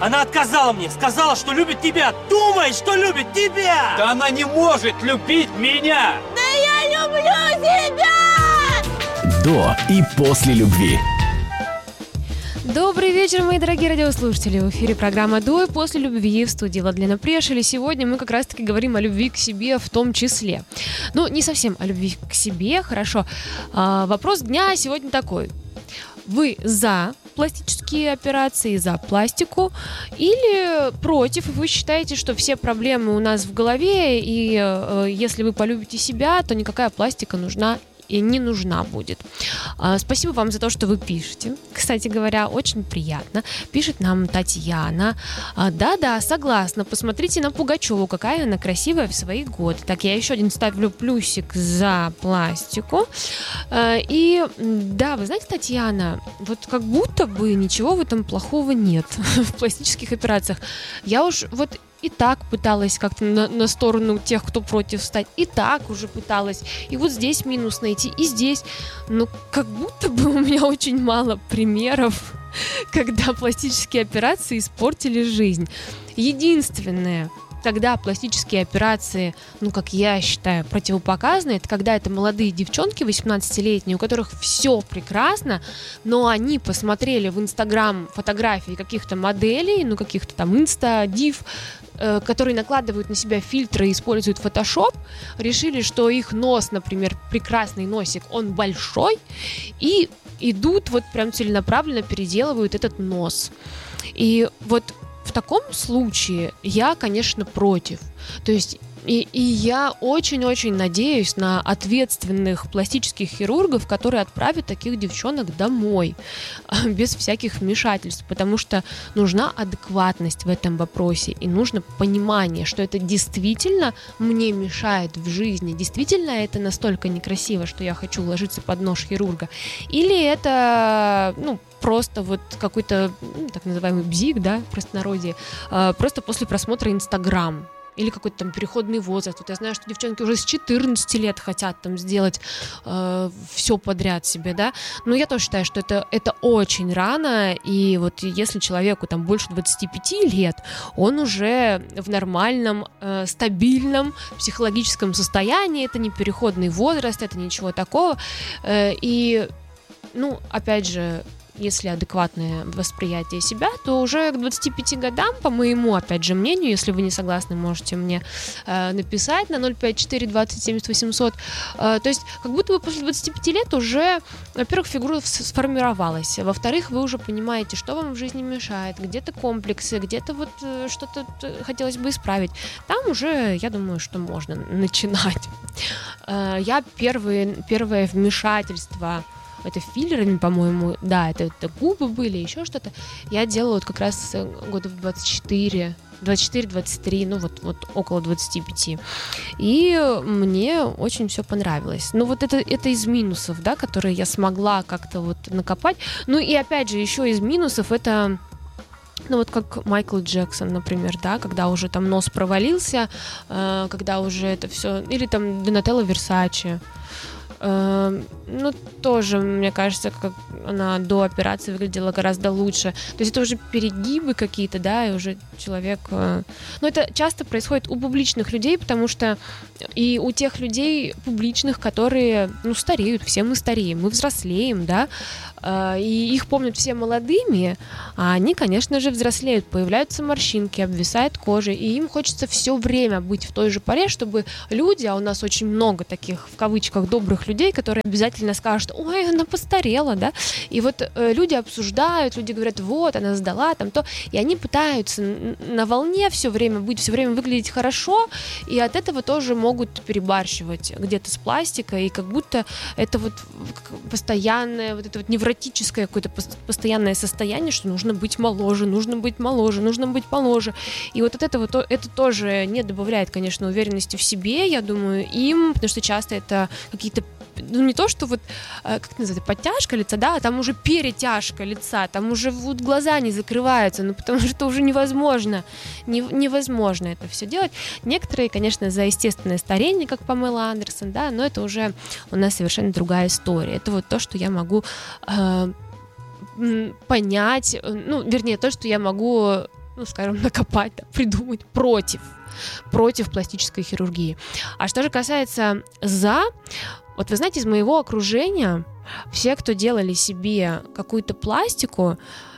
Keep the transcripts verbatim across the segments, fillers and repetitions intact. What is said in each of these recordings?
Она отказала мне, сказала, что любит тебя. Думает, что любит тебя. Да она не может любить меня. Да я люблю тебя! До и после любви. Добрый вечер, мои дорогие радиослушатели. В эфире программа «До и после любви», в студии Владлена Прешель. Сегодня мы как раз-таки говорим о любви к себе в том числе. Ну, не совсем о любви к себе, хорошо. А, вопрос дня сегодня такой. Вы за пластические операции, за пластику или против? Вы считаете, что все проблемы у нас в голове, и э, если вы полюбите себя, то никакая пластика нужна и не нужна будет. А, спасибо вам за то, что вы пишете. Кстати говоря, очень приятно. Пишет нам Татьяна. А, да-да, согласна. Посмотрите на Пугачеву, какая она красивая в свои годы. Так, я еще один ставлю плюсик за пластику. А, и да, вы знаете, Татьяна, вот как будто бы ничего в этом плохого нет в пластических операциях. Я уж вот и так пыталась как-то на, на сторону тех, кто против, встать. И так уже пыталась. И вот здесь минус найти, и здесь. Но как будто бы у меня очень мало примеров, когда пластические операции испортили жизнь. Единственное, когда пластические операции, ну, как я считаю, противопоказаны, это когда это молодые девчонки восемнадцатилетние, у которых все прекрасно, но они посмотрели в Инстаграм фотографии каких-то моделей, ну, каких-то там инста, див, э, которые накладывают на себя фильтры и используют фотошоп, решили, что их нос, например, прекрасный носик, он большой, и идут вот прям целенаправленно переделывают этот нос. И вот в таком случае я, конечно, против. То есть и, и я очень-очень надеюсь на ответственных пластических хирургов, которые отправят таких девчонок домой без всяких вмешательств, потому что нужна адекватность в этом вопросе и нужно понимание, что это действительно мне мешает в жизни, действительно это настолько некрасиво, что я хочу ложиться под нож хирурга, или это, ну, просто вот какой-то, ну, так называемый бзик, да, в простонародье, э, просто после просмотра Инстаграм. Или какой-то там переходный возраст. Вот я знаю, что девчонки уже с четырнадцати лет хотят там сделать э, все подряд себе, да. Но я тоже считаю, что это, это очень рано, и вот если человеку там больше двадцати пяти лет, он уже в нормальном, э, стабильном психологическом состоянии, это не переходный возраст, это ничего такого. Э, и, ну, опять же, если адекватное восприятие себя, то уже к двадцати пяти годам, по моему, опять же, мнению, если вы не согласны, можете мне э, написать на ноль пять четыре двадцать семьдесят восемьсот. Э, то есть, как будто бы после двадцати пяти лет уже, во-первых, фигура сформировалась, во-вторых, вы уже понимаете, что вам в жизни мешает, где-то комплексы, где-то вот э, что-то хотелось бы исправить. Там уже, я думаю, что можно начинать. Э, я первые, первое вмешательство, это филлерами, по-моему, да, это, это губы были, еще что-то. Я делала вот как раз года в двадцать четыре, двадцать четыре двадцать три, ну вот, вот около двадцати пяти. И мне очень все понравилось. Ну вот это, это из минусов, да, которые я смогла как-то вот накопать. Ну и опять же, еще из минусов это... Ну вот как Майкл Джексон, например, да, когда уже там нос провалился, э, когда уже это все... Или там Донателло Версаче. Ну, тоже, мне кажется, как она до операции выглядела гораздо лучше. То есть это уже перегибы какие-то, да, и уже человек... Но это часто происходит у публичных людей, потому что и у тех людей публичных, которые, ну, стареют, все мы стареем, мы взрослеем, да, и их помнят все молодыми, а они, конечно же, взрослеют, появляются морщинки, обвисает кожа, и им хочется все время быть в той же паре, чтобы люди, а у нас очень много таких, в кавычках, добрых людей, которые обязательно скажут: ой, она постарела, да, и вот э, люди обсуждают, люди говорят: вот, она сдала, там то, и они пытаются на волне все время быть, все время выглядеть хорошо, и от этого тоже могут перебарщивать где-то с пластикой, и как будто это вот постоянное, вот это вот невротическое какое-то постоянное состояние, что нужно быть моложе, нужно быть моложе, нужно быть моложе, и вот от этого то, это тоже не добавляет, конечно, уверенности в себе, я думаю, им, потому что часто это какие-то, ну, не то, что вот, как это называется, подтяжка лица, да, а там уже перетяжка лица, там уже вот глаза не закрываются, ну, потому что это уже невозможно, не, невозможно это все делать. Некоторые, конечно, за естественное старение, как Памела Андерсон, да, но это уже у нас совершенно другая история. Это вот то, что я могу э, понять, ну, вернее, то, что я могу ну, скажем, накопать, да, придумать против, против пластической хирургии. А что же касается за, вот вы знаете, из моего окружения все, кто делали себе какую-то пластику,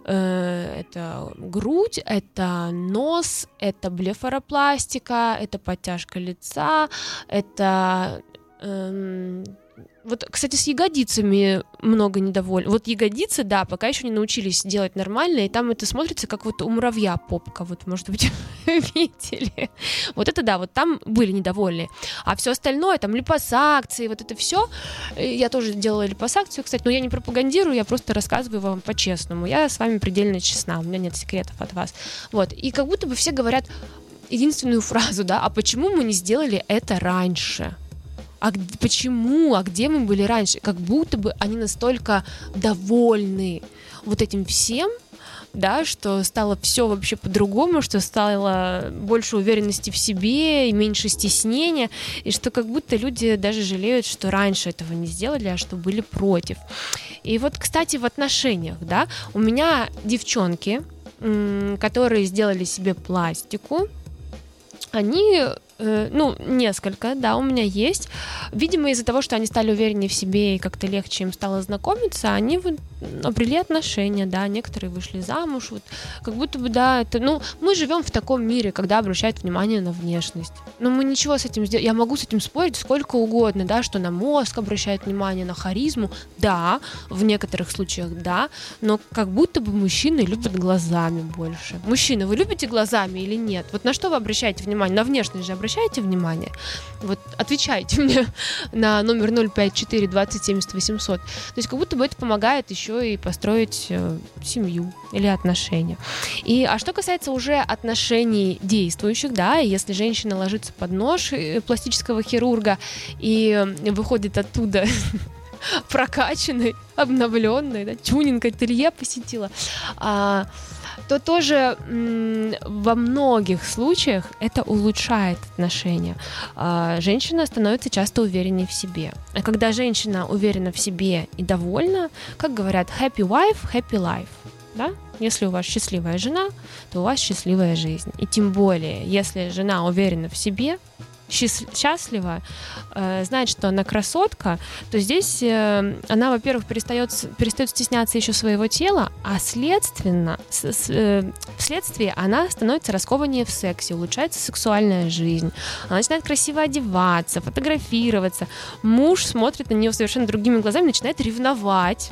э, это грудь, это нос, это блефаропластика, это подтяжка лица, это... Э, Вот, кстати, с ягодицами много недовольны. Вот ягодицы, да, пока еще не научились делать нормально, и там это смотрится, как вот у муравья попка, вот, может быть, видели. Вот это да, вот там были недовольны. А все остальное, там, липосакции, вот это все, я тоже делала липосакцию, кстати, но я не пропагандирую, я просто рассказываю вам по-честному. Я с вами предельно честна, у меня нет секретов от вас. Вот, и как будто бы все говорят единственную фразу, да, а почему мы не сделали это раньше? А г- почему, а где мы были раньше? Как будто бы они настолько довольны вот этим всем, да, что стало все вообще по-другому, что стало больше уверенности в себе и меньше стеснения, и что как будто люди даже жалеют, что раньше этого не сделали, а что были против. И вот, кстати, в отношениях, да, у меня девчонки, м- которые сделали себе пластику, они, э, ну, несколько, да, у меня есть. Видимо, из-за того, что они стали увереннее в себе и как-то легче им стало знакомиться, они вот обрели отношения, да, некоторые вышли замуж, вот, как будто бы, да, это, ну, мы живем в таком мире, когда обращают внимание на внешность. Но мы ничего с этим сделать, я могу с этим спорить сколько угодно, да, что на мозг обращают внимание, на харизму, да, в некоторых случаях, да, но как будто бы мужчины любят глазами больше. Мужчины, вы любите глазами или нет? Вот на что вы обращаете внимание? На внешность же обращаете внимание? Вот отвечайте мне на номер ноль пять четыре двадцать семьдесят восемьсот. То есть как будто бы это помогает еще и построить э, семью или отношения. И, а что касается уже отношений действующих, да, если женщина ложится под нож пластического хирурга и выходит оттуда прокачанной, обновленной, да, тюнинг ателье посетила, а, то тоже м, во многих случаях это улучшает отношения. А, женщина становится часто увереннее в себе. А когда женщина уверена в себе и довольна, как говорят, happy wife, happy life. Да? Если у вас счастливая жена, то у вас счастливая жизнь. И тем более, если жена уверена в себе, счастлива, э, знает, что она красотка, то здесь э, она, во-первых, перестает, перестает стесняться еще своего тела, а следственно, с, с, э, вследствие она становится раскованнее в сексе, улучшается сексуальная жизнь, она начинает красиво одеваться, фотографироваться, муж смотрит на нее совершенно другими глазами, начинает ревновать.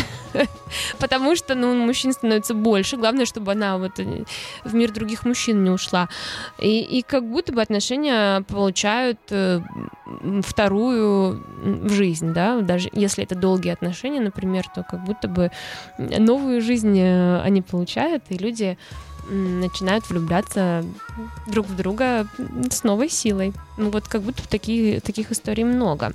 Потому что, ну, мужчин становится больше. Главное, чтобы она вот в мир других мужчин не ушла. И, и как будто бы отношения получают э, вторую жизнь, да, даже если это долгие отношения, например, то как будто бы новую жизнь они получают, и люди начинают влюбляться друг в друга с новой силой. Ну вот как будто бы такие, таких историй много.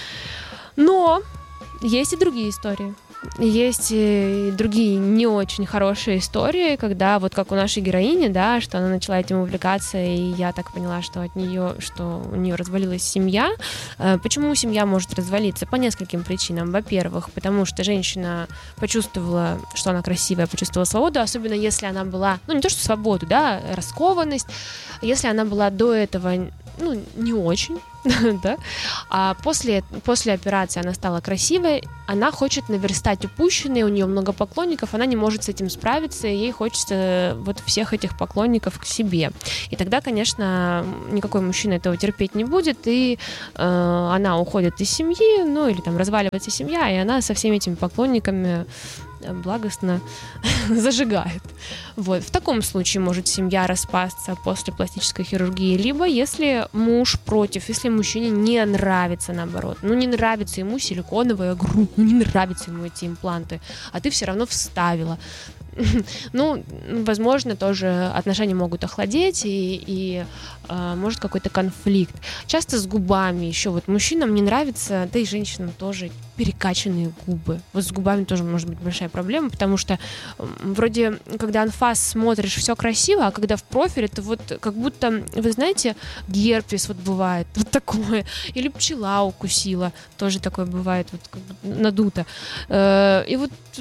Но есть и другие истории. Есть и другие не очень хорошие истории, когда вот как у нашей героини, да, что она начала этим увлекаться, и я так поняла, что от нее, что у нее развалилась семья. Почему семья может развалиться? По нескольким причинам. Во-первых, потому что женщина почувствовала, что она красивая, почувствовала свободу, особенно если она была, ну не то что свободу, да, раскованность, если она была до этого, ну, не очень, да, а после, после операции она стала красивой, она хочет наверстать упущенное, у нее много поклонников, она не может с этим справиться, и ей хочется вот всех этих поклонников к себе. И тогда, конечно, никакой мужчина этого терпеть не будет, и э, она уходит из семьи, ну, или там разваливается семья, и она со всеми этими поклонниками благостно зажигает. Вот. В таком случае может семья распасться после пластической хирургии, либо если муж против, если мужчине не нравится, наоборот, ну не нравится ему силиконовая грудь, ну не нравятся ему эти импланты, а ты все равно вставила. Ну, возможно, тоже отношения могут охладеть, и, и э, может какой-то конфликт. Часто с губами еще. Вот мужчинам не нравится, да и женщинам тоже, перекачанные губы. Вот с губами тоже может быть большая проблема, потому что э, вроде, когда анфас смотришь, все красиво, а когда в профиль, это вот как будто, вы знаете, герпес вот бывает, вот такое. Или пчела укусила, тоже такое бывает, вот как бы надуто. Э, и вот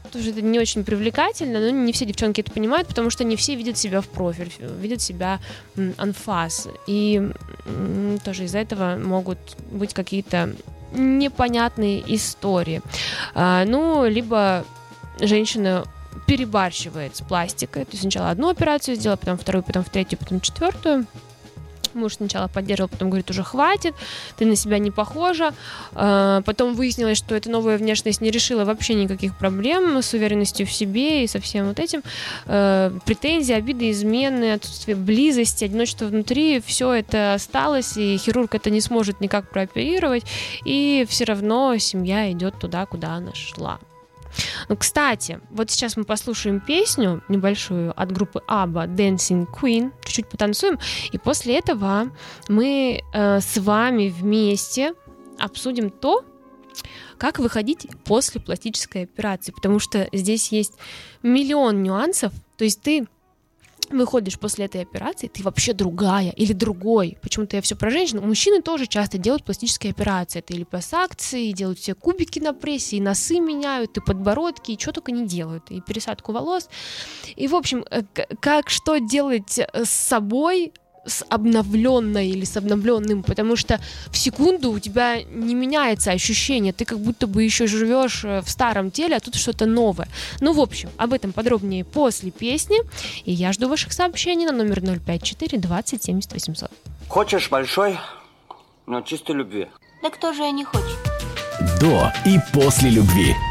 тоже это не очень привлекательно, но не все девчонки это понимают, потому что не все видят себя в профиль, видят себя анфас. И тоже из-за этого могут быть какие-то непонятные истории. А, ну, либо женщина перебарщивает с пластикой, то есть сначала одну операцию сделала, потом вторую, потом в третью, потом в четвертую. Муж сначала поддерживал, потом говорит, уже хватит, ты на себя не похожа. А, потом выяснилось, что эта новая внешность не решила вообще никаких проблем с уверенностью в себе и со всем вот этим. А, претензии, обиды, измены, отсутствие близости, одиночество внутри, все это осталось, и хирург это не сможет никак прооперировать, и все равно семья идет туда, куда она шла. Ну, кстати, вот сейчас мы послушаем песню небольшую от группы ABBA Dancing Queen, чуть-чуть потанцуем, и после этого мы э, с вами вместе обсудим то, как выходить после пластической операции, потому что здесь есть миллион нюансов, то есть ты выходишь после этой операции, ты вообще другая или другой. Почему-то я все про женщин. Мужчины тоже часто делают пластические операции. Это и липосакции, делают все кубики на прессе, и носы меняют, и подбородки, и что только не делают, и пересадку волос. И, в общем, как что делать с собой, с обновленной или с обновленным, потому что в секунду у тебя не меняется ощущение, ты как будто бы еще живешь в старом теле, а тут что-то новое. Ну, в общем, об этом подробнее после песни, и я жду ваших сообщений на номер ноль пять четыре двадцать семьдесят восемьсот. Хочешь большой, но чистой любви? Да кто же я не хочет? До и после любви.